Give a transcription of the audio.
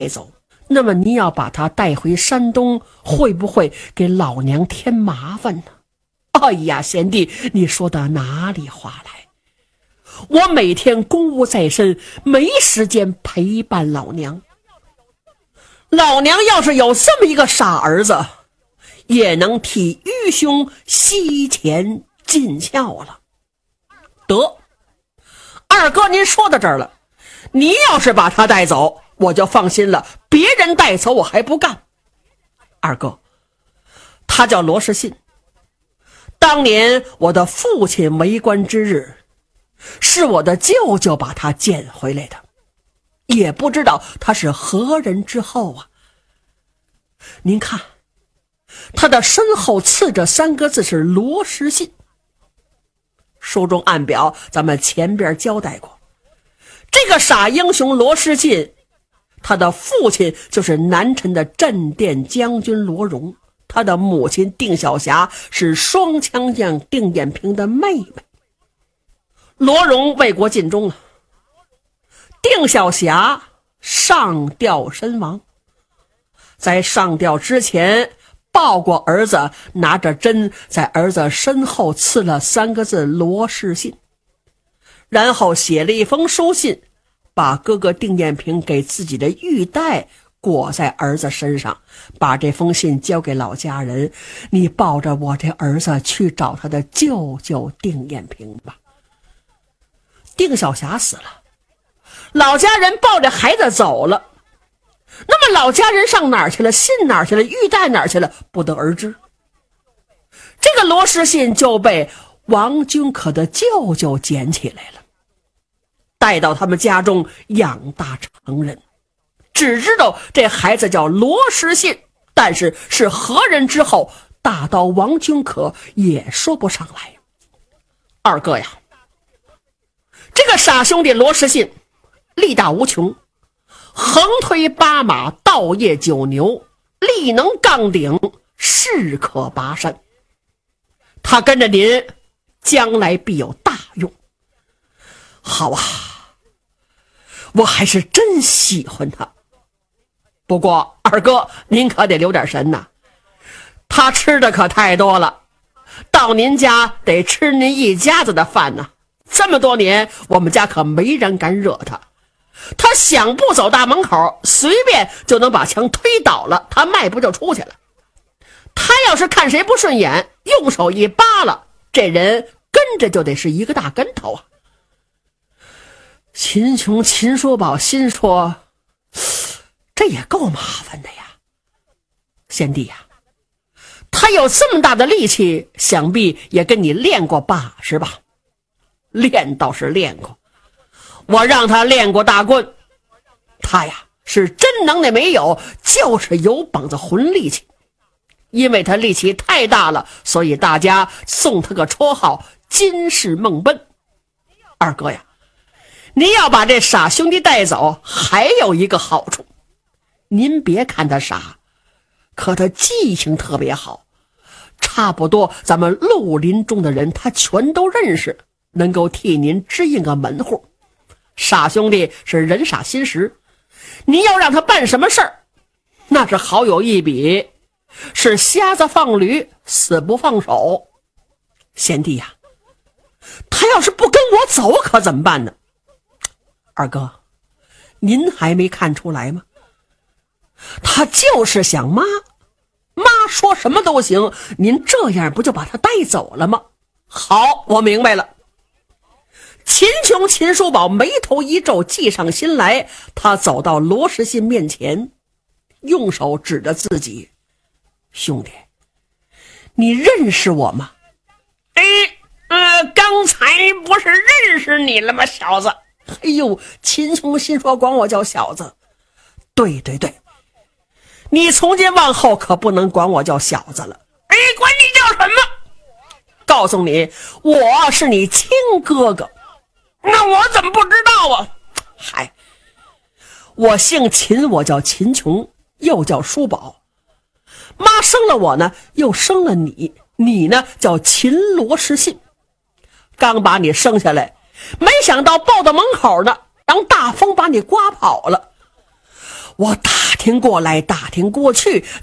走，那么你要把他带回山东，会不会给老娘添麻烦呢？哎呀，贤弟，你说的哪里话来？我每天公务在身，没时间陪伴老娘。老娘要是有这么一个傻儿子，也能替愚兄西前尽孝了。得，二哥您说到这儿了，你要是把他带走，我就放心了，别人带走我还不干。二哥，他叫罗世信，当年我的父亲为官之日，是我的舅舅把他捡回来的，也不知道他是何人之后啊。您看他的身后刺着3个字是罗世信。书中暗表咱们前边交代过，这个傻英雄罗世信，他的父亲就是南陈的镇殿将军罗荣，他的母亲定小霞是双枪将定艳平的妹妹。罗荣为国尽忠了，定小霞上吊身亡。在上吊之前抱过儿子，拿着针在儿子身后刺了3个字罗世信，然后写了一封书信，把哥哥定艳平给自己的玉带裹在儿子身上，把这封信交给老家人，你抱着我这儿子去找他的舅舅定艳平吧。定小霞死了，老家人抱着孩子走了，那么老家人上哪儿去了，信哪儿去了，玉带哪儿去了，不得而知。这个罗世信就被王君可的舅舅捡起来了，带到他们家中养大成人，只知道这孩子叫罗世信，但是是何人之后，大到王君可也说不上来。二哥呀，这个傻兄弟罗世信力大无穷，横推8马，倒曳9牛，力能杠顶，势可拔山。他跟着您，将来必有大用。好啊，我还是真喜欢他。不过二哥您可得留点神呐，他吃的可太多了，到您家得吃您一家子的饭呢。这么多年我们家可没人敢惹他，他想不走大门口，随便就能把墙推倒了，他迈步就出去了。他要是看谁不顺眼，用手一扒拉，这人跟着就得是一个大跟头啊。秦琼秦叔宝心说，这也够麻烦的呀。贤弟呀，他有这么大的力气，想必也跟你练过把式吧？练倒是练过，我让他练过大棍，他呀是真能耐没有，就是有膀子混力气。因为他力气太大了，所以大家送他个绰号金氏梦奔。二哥呀，您要把这傻兄弟带走，还有一个好处，您别看他傻，可他记性特别好，差不多咱们绿林中的人他全都认识，能够替您支应个门户。傻兄弟是人傻心实，您要让他办什么事儿，那是好有一比，是瞎子放驴，死不放手。贤弟呀，他要是不跟我走可怎么办呢？二哥，您还没看出来吗？他就是想妈说什么都行，您这样不就把他带走了吗？好，我明白了。秦琼秦叔宝眉头一皱，计上心来，他走到罗世信面前，用手指着自己，兄弟，你认识我吗？刚才不是认识你了吗，小子？哎呦，秦琼心说管我叫小子。对对对，你从今往后可不能管我叫小子了。管你叫什么？告诉你，我是你亲哥哥。那我怎么不知道啊？嗨，我姓秦，我叫秦琼，又叫叔宝。妈生了我呢，又生了你，你呢叫秦罗世信。刚把你生下来，没想到抱到门口呢，让大风把你刮跑了。 我打听过来打听过去，